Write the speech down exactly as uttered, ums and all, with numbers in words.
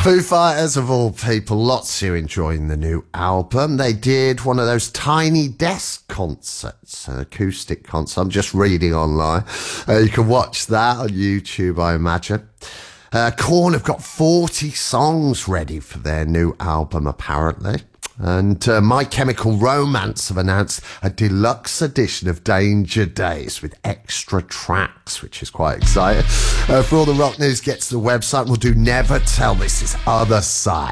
Foo Fighters, of all people, lots of you enjoying the new album. They did one of those tiny desk concerts, an acoustic concert. I'm just reading online. Uh, you can watch that on YouTube, I imagine. Uh, Korn have got forty songs ready for their new album, apparently. And uh, My Chemical Romance have announced a deluxe edition of Danger Days with extra tracks, which is quite exciting. Uh, for all the rock news, get to the website. We'll do Never Tell. This is Other Side.